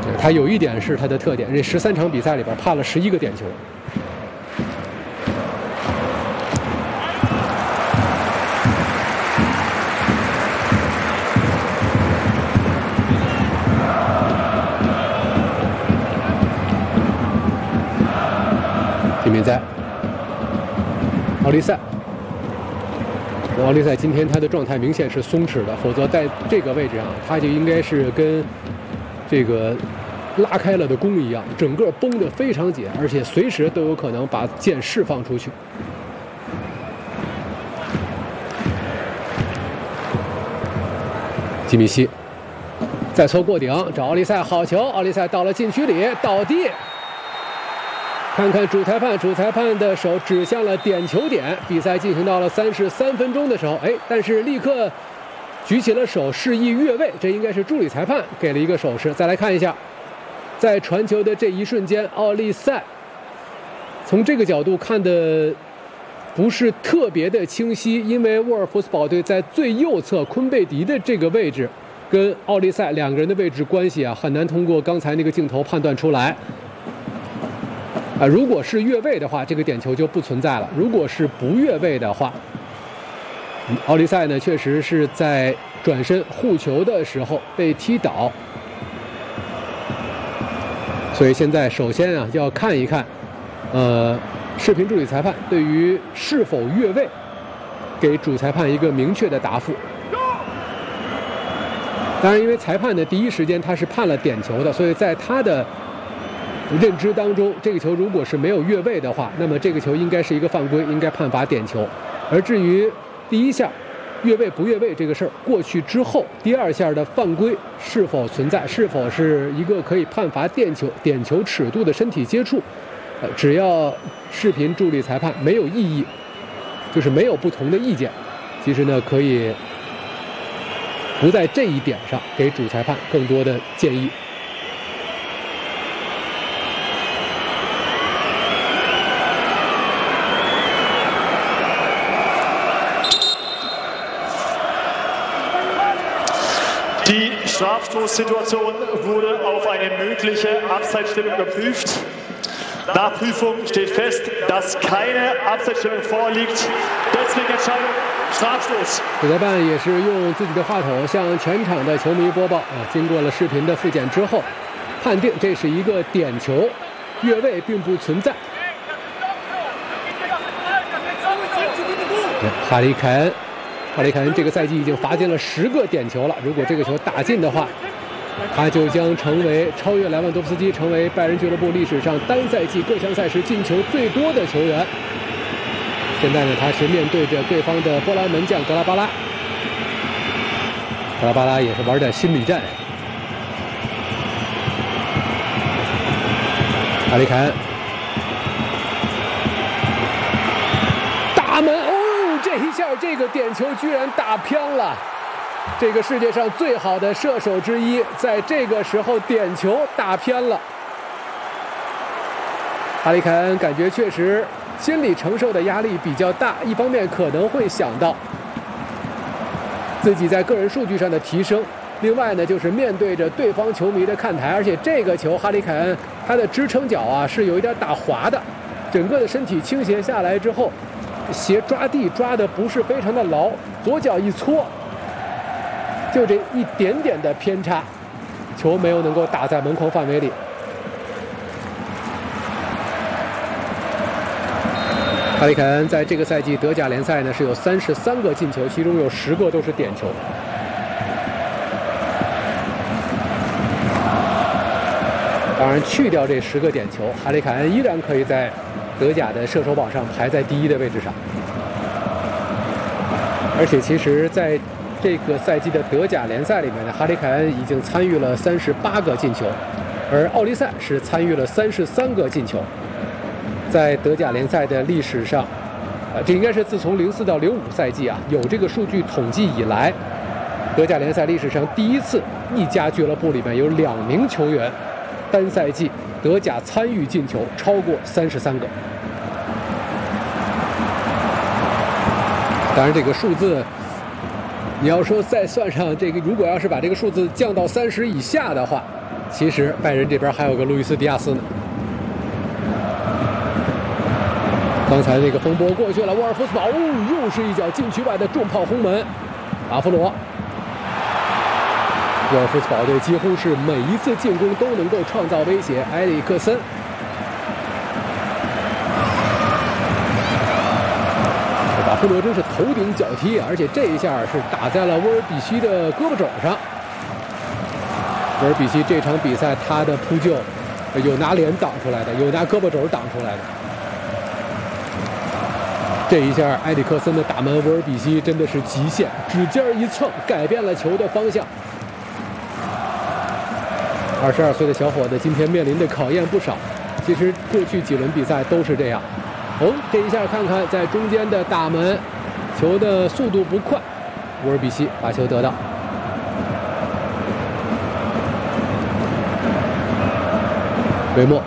他有一点是他的特点，这13场比赛里边判了11个点球。地面赛，奥利赛。奥利赛今天他的状态明显是松弛的，否则在这个位置上，他就应该是跟这个拉开了的弓一样，整个绷得非常紧，而且随时都有可能把箭释放出去。基米希再凑过顶，找奥利赛，好球！奥利赛到了禁区里，倒地。看看主裁判的手指向了点球点。比赛进行到了33分钟的时候，但是立刻举起了手示意越位，这应该是助理裁判给了一个手势。再来看一下，在传球的这一瞬间，奥利赛从这个角度看的不是特别的清晰，因为沃尔夫斯堡队在最右侧昆贝迪的这个位置，跟奥利赛两个人的位置关系很难通过刚才那个镜头判断出来。如果是越位的话，这个点球就不存在了。如果是不越位的话，奥利赛呢确实是在转身护球的时候被踢倒，所以现在首先要看一看，视频助理裁判对于是否越位，给主裁判一个明确的答复。当然，因为裁判的第一时间他是判了点球的，所以在他的认知当中，这个球如果是没有越位的话，那么这个球应该是一个犯规，应该判罚点球。而至于第一下越位不越位这个事儿过去之后，第二下的犯规是否存在，是否是一个可以判罚点球尺度的身体接触，只要视频助理裁判没有异议，就是没有不同的意见，其实呢可以不在这一点上给主裁判更多的建议。 Die Strafstoßsituation wurde auf eine mögliche Abseitsstellung überprüft. Nach Prüfung steht fest, dass keine Abseitsstellung vorliegt. Deswegen Entscheidung Strafstoß. 主裁判也是用自己的话筒向全场的球迷播报经过了视频的复检之后，判定这是一个点球，越位并不存在。哈里凯恩这个赛季已经罚进了10个点球了，如果这个球打进的话，他就将成为超越莱万多夫斯基，成为拜仁俱乐部历史上单赛季各项赛事进球最多的球员。现在呢，他是面对着对方的波兰门将格拉巴拉，格拉巴拉也是玩点心理战。哈里凯恩大门这一下这个点球居然打偏了，这个世界上最好的射手之一，在这个时候点球打偏了。哈里凯恩感觉确实心理承受的压力比较大，一方面可能会想到自己在个人数据上的提升，另外呢就是面对着对方球迷的看台，而且这个球哈里凯恩他的支撑脚是有一点打滑的，整个的身体倾斜下来之后，鞋抓地抓的不是非常的牢，左脚一搓，就这一点点的偏差，球没有能够打在门框范围里。哈里凯恩在这个赛季德甲联赛呢是有33个进球，其中有10个都是点球。当然去掉这10个点球，哈里凯恩依然可以在德甲的射手榜上排在第1的位置上。而且其实在这个赛季的德甲联赛里面呢，哈里凯恩已经参与了38个进球，而奥利赛是参与了33个进球。在德甲联赛的历史上，这应该是自从04到05赛季有这个数据统计以来，德甲联赛历史上第一次一家俱乐部里面有2名球员单赛季德甲参与进球超过33个。当然这个数字你要说再算上这个，如果要是把这个数字降到30以下的话， 其实拜仁这边还有个路易斯·迪亚斯呢。刚才那个风波过去了，沃尔夫斯堡又是一脚禁区外的重炮轰门，阿弗罗。沃尔夫斯堡队几乎是每一次进攻都能够创造威胁，埃里克森。阿弗罗真是头顶脚踢，而且这一下是打在了沃尔比西的胳膊肘上。沃尔比西这场比赛他的扑救，有拿脸挡出来的，有拿胳膊肘挡出来的。这一下埃里克森的打门，沃尔比西真的是极限，指尖一蹭，改变了球的方向。22岁的小伙子今天面临的考验不少，其实过去几轮比赛都是这样。这一下看看在中间的打门，球的速度不快，沃尔比西把球得到。维莫，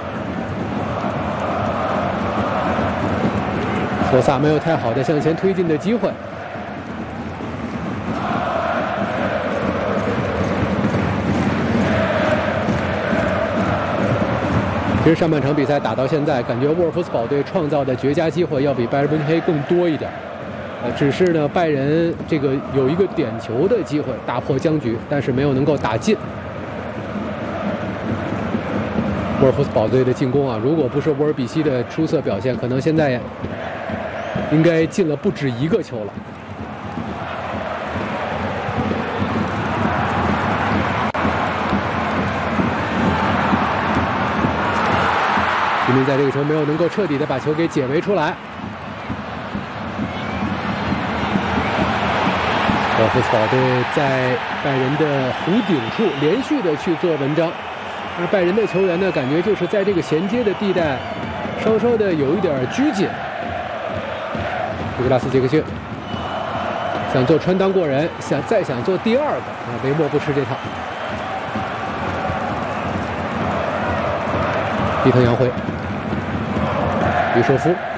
索萨没有太好的向前推进的机会。其实上半场比赛打到现在，感觉沃尔夫斯堡队创造的绝佳机会要比拜仁慕尼黑更多一点。只是呢，拜仁这个有一个点球的机会打破僵局，但是没有能够打进。沃尔夫斯堡队的进攻啊，如果不是沃尔比西的出色表现，可能现在应该进了不止一个球了。居民在这个球没有能够彻底的把球给解围出来。沃尔夫斯堡队在拜仁的弧顶处连续的去做文章，而拜仁的球员呢，感觉就是在这个衔接的地带稍稍的有一点拘谨。杜格拉斯·杰克逊想做穿裆过人，再想做第二个维莫不吃这套。伊藤洋辉。于硕夫